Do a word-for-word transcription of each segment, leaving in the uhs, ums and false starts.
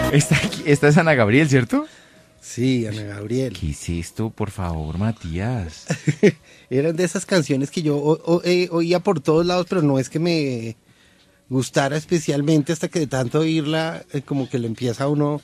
Esta, aquí- esta es Ana Gabriel, ¿cierto? Sí, Ana Gabriel. ¿Qué es esto, por favor, Matías? Eran de esas canciones que yo o- o- eh, oía por todos lados, pero no es que me gustara especialmente hasta que de tanto oírla, eh, como que le empieza a uno,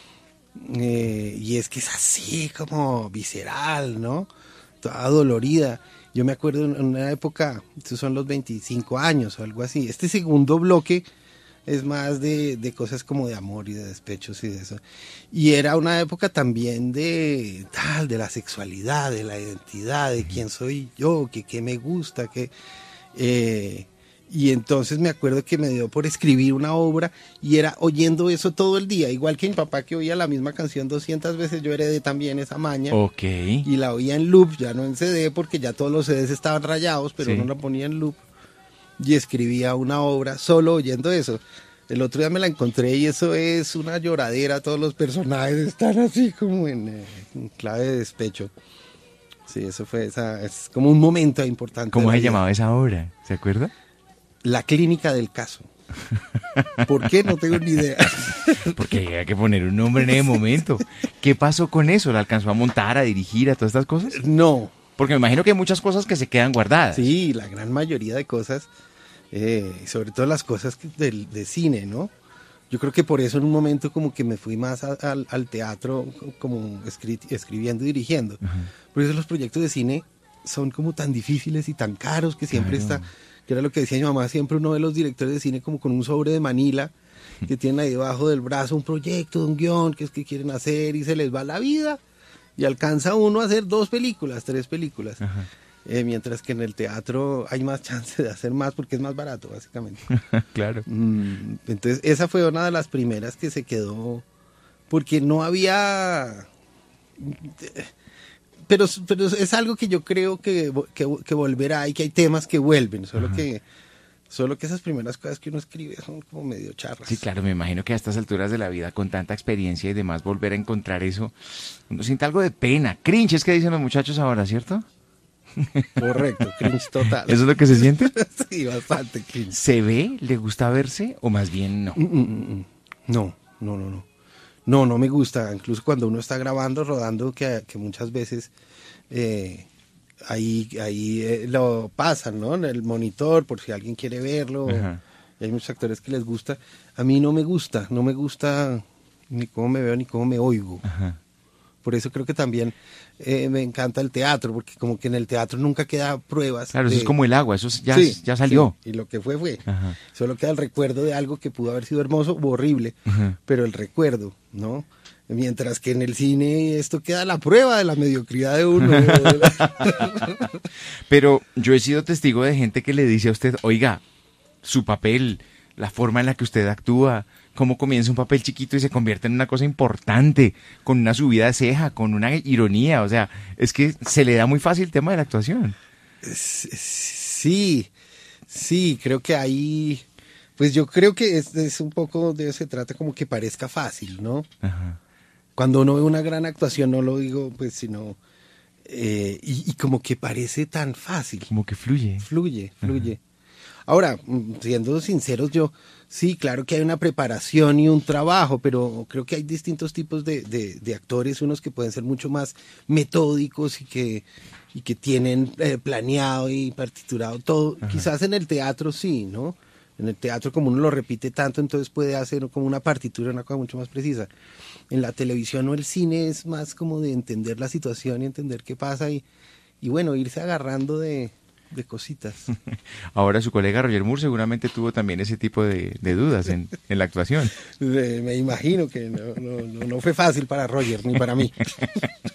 eh, y es que es así como visceral, ¿no? Toda dolorida. Yo me acuerdo en una época, estos son los veinticinco años o algo así, este segundo bloque es más de, de cosas como de amor y de despechos y de eso. Y era una época también de tal, de la sexualidad, de la identidad, de quién soy yo, que qué me gusta, que eh, y entonces me acuerdo que me dio por escribir una obra y era oyendo eso todo el día, igual que mi papá que oía la misma canción doscientas veces, yo heredé también esa maña. Ok. Y la oía en loop, ya no en C D, porque ya todos los C Ds estaban rayados, pero Sí. uno la ponía en loop y escribía una obra solo oyendo eso. El otro día me la encontré y eso es una lloradera, todos los personajes están así como en, eh, en clave de despecho. Sí, eso fue esa, es como un momento importante. ¿Cómo de la se vida. llamaba esa obra? ¿Se acuerda? La clínica del caso. ¿Por qué? No tengo ni idea. Porque había que poner un nombre en ese momento. ¿Qué pasó con eso? ¿La alcanzó a montar, a dirigir, a todas estas cosas? No, Porque me imagino que hay muchas cosas que se quedan guardadas. sí, la gran mayoría de cosas, eh, sobre todo las cosas que- del de cine, ¿no? Yo creo que por eso en un momento como que me fui más a- al, al teatro, como escri- escribiendo y dirigiendo. Por eso los proyectos de cine son como tan difíciles y tan caros que siempre Claro. está, que era lo que decía mi mamá, siempre uno ve los directores de cine como con un sobre de Manila, que tienen ahí debajo del brazo un proyecto, un guión, que es que quieren hacer y se les va la vida y alcanza uno a hacer dos películas, tres películas. Ajá. Eh, mientras que en el teatro hay más chance de hacer más porque es más barato, básicamente. Claro. Mm, entonces, esa fue una de las primeras que se quedó, porque no había... Pero, pero es algo que yo creo que, que, que volverá y que hay temas que vuelven, solo que, solo que esas primeras cosas que uno escribe son como medio charras. Sí, claro, me imagino que a estas alturas de la vida, con tanta experiencia y demás, volver a encontrar eso, uno siente algo de pena. Cringe es que dicen los muchachos ahora, ¿cierto? Correcto, cringe total. ¿Eso es lo que se siente? Sí, bastante cringe. ¿Se ve? ¿Le gusta verse? ¿O más bien no? Mm, mm, mm, mm. No, no, no, no. No, no me gusta. Incluso cuando uno está grabando, rodando, que, que muchas veces eh, ahí, ahí eh, lo pasan, ¿no? En el monitor, por si alguien quiere verlo. Ajá. Y hay muchos actores que les gusta. A mí no me gusta, no me gusta ni cómo me veo ni cómo me oigo. Ajá. Por eso creo que también eh, me encanta el teatro, porque como que en el teatro nunca queda pruebas. Claro, eso de- es como el agua, eso ya, Sí, ya salió. sí, y lo que fue, fue. Ajá. Solo queda el recuerdo de algo que pudo haber sido hermoso o horrible, Ajá. pero el recuerdo, ¿no? Mientras que en el cine esto queda la prueba de la mediocridad de uno. Pero yo he sido testigo de gente que le dice a usted, oiga, su papel, la forma en la que usted actúa, cómo comienza un papel chiquito y se convierte en una cosa importante, con una subida de ceja, con una ironía, o sea, es que se le da muy fácil el tema de la actuación. Sí, sí, creo que ahí, pues yo creo que es, es un poco de eso se trata, como que parezca fácil, ¿no? Ajá. Cuando uno ve una gran actuación, no lo digo, pues, sino, eh, y, y como que parece tan fácil. Como que fluye. Fluye, fluye. Ahora, mm, siendo sinceros, yo sí, claro que hay una preparación y un trabajo, pero creo que hay distintos tipos de, de, de actores, unos que pueden ser mucho más metódicos y que, y que tienen eh, planeado y partiturado todo. Ajá. Quizás en el teatro sí, ¿no? En el teatro, como uno lo repite tanto, entonces puede hacer como una partitura, una cosa mucho más precisa. En la televisión o el cine es más como de entender la situación y entender qué pasa y, y bueno, irse agarrando de, de cositas. Ahora su colega Roger Moore seguramente tuvo también ese tipo de, de dudas en, en la actuación. Eh, Me imagino que no, no, no, no fue fácil para Roger ni para mí.